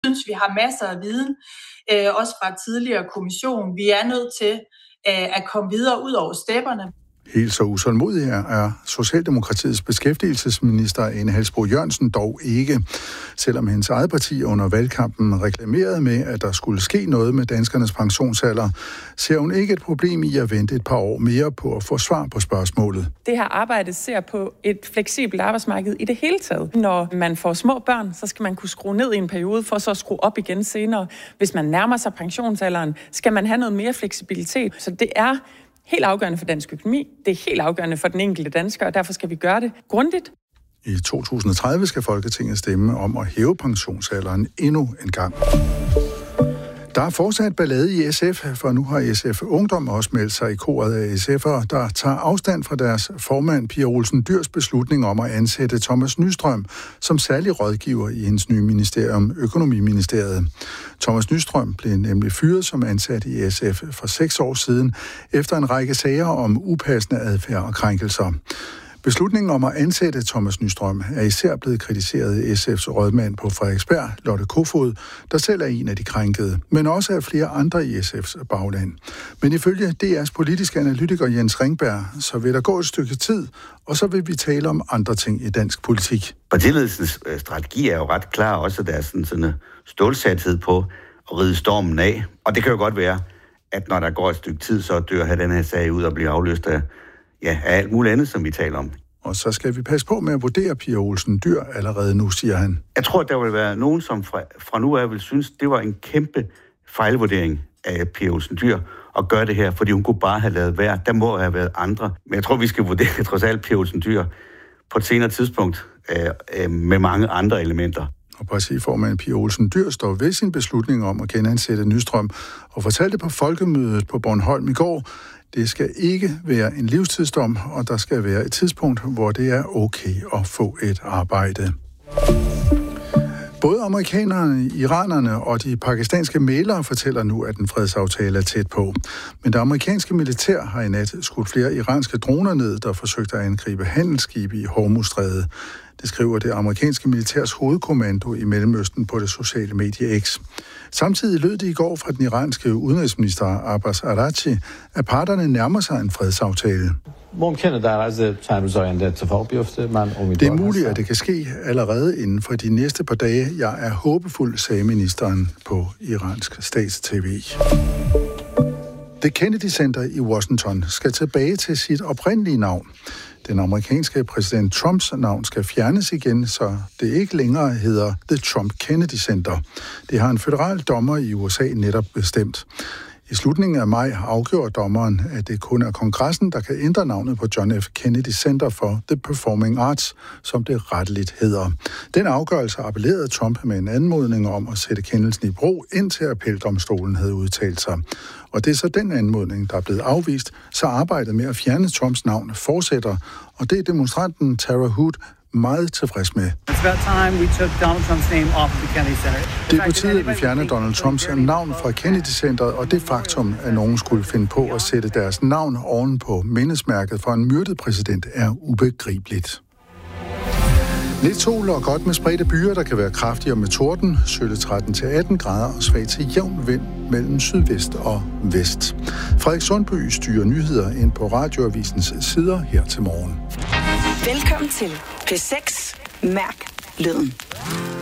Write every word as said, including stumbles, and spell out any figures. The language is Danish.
Jeg synes, vi har masser af viden, øh, også fra tidligere kommission. Vi er nødt til øh, at komme videre ud over stepperne. Helt så utålmodig er Socialdemokratiets beskæftigelsesminister Ane Halsboe-Jørgensen dog ikke. Selvom hendes eget parti under valgkampen reklamerede med, at der skulle ske noget med danskernes pensionsalder, ser hun ikke et problem i at vente et par år mere på at få svar på spørgsmålet. Det her arbejde ser på et fleksibelt arbejdsmarked i det hele taget. Når man får små børn, så skal man kunne skrue ned i en periode, for så at skrue op igen senere. Hvis man nærmer sig pensionsalderen, skal man have noget mere fleksibilitet. Så det er helt afgørende for dansk økonomi, det er helt afgørende for den enkelte dansker, og derfor skal vi gøre det grundigt. I to tusind og tredive skal Folketinget stemme om at hæve pensionsalderen endnu en gang. Der er fortsat ballade i S F, for nu har S F Ungdom også meldt sig i koret af S F'ere, der tager afstand fra deres formand Pia Olsen Dyhrs beslutning om at ansætte Thomas Nystrøm som særlig rådgiver i hendes nye ministerium, Økonomiministeriet. Thomas Nystrøm blev nemlig fyret som ansat i S F for seks år siden, efter en række sager om upassende adfærd og krænkelser. Beslutningen om at ansætte Thomas Nystrøm er især blevet kritiseret af S F's rådmand på Frederiksberg, Lotte Kofod, der selv er en af de krænkede, men også af flere andre i S F's bagland. Men ifølge D R's politiske analytiker Jens Ringberg, så vil der gå et stykke tid, og så vil vi tale om andre ting i dansk politik. Partiledelsens strategi er jo ret klar, også der er sådan, sådan en stålsathed på at ride stormen af. Og det kan jo godt være, at når der går et stykke tid, så dør den her sag ud og bliver afløst af Ja, af alt muligt andet, som vi taler om. Og så skal vi passe på med at vurdere Pia Olsen Dyhr allerede nu, siger han. Jeg tror, der vil være nogen, som fra, fra nu af vil synes, det var en kæmpe fejlvurdering af Pia Olsen Dyhr at gøre det her, fordi hun kunne bare have lavet være. Der må have været andre. Men jeg tror, vi skal vurdere trods alt Pia Olsen Dyhr på et senere tidspunkt øh, øh, med mange andre elementer. Og partiformand Pia Olsen Dyhr står ved sin beslutning om at genansætte Nystrøm og fortalte på folkemødet på Bornholm i går, det skal ikke være en livstidsdom, og der skal være et tidspunkt, hvor det er okay at få et arbejde. Både amerikanerne, iranerne og de pakistanske mælere fortæller nu, at en fredsaftale er tæt på. Men det amerikanske militær har i nat skudt flere iranske droner ned, der forsøgte at angribe handelsskibe i Hormuzstrædet. Det skriver det amerikanske militærs hovedkommando i Mellemøsten på det sociale medie X. Samtidig lød det i går fra den iranske udenrigsminister Abbas Araghchi, at parterne nærmer sig en fredsaftale. Det er muligt, at det kan ske allerede inden for de næste par dage. Jeg er håbefuld, sagde ministeren på iransk stats-T V. Det Kennedy Center i Washington skal tilbage til sit oprindelige navn. Den amerikanske præsident Trumps navn skal fjernes igen, så det ikke længere hedder The Trump Kennedy Center. Det har en føderal dommer i U S A netop bestemt. I slutningen af maj afgjorde dommeren, at det kun er kongressen, der kan ændre navnet på John F. Kennedy Center for the Performing Arts, som det retteligt hedder. Den afgørelse appellerede Trump med en anmodning om at sætte kendelsen i bero, indtil appeldomstolen havde udtalt sig. Og det er så den anmodning, der er blevet afvist, så arbejdet med at fjerne Trumps navn fortsætter, og det er demonstranten Tara Hood meget tilfreds med. Det er på tide, at vi fjerner Donald Trumps navn fra Kennedy Centeret, og det faktum, at nogen skulle finde på at sætte deres navn oven på mindesmærket for en myrdet præsident, er ubegribeligt. Lidt sol og godt med spredte byer, der kan være kraftigere med torden, sølle tretten til atten grader og svag til jævn vind mellem sydvest og vest. Frederik Sundby styrer nyheder ind på Radioavisens sider her til morgen. Velkommen til P seks. Mærk lyden.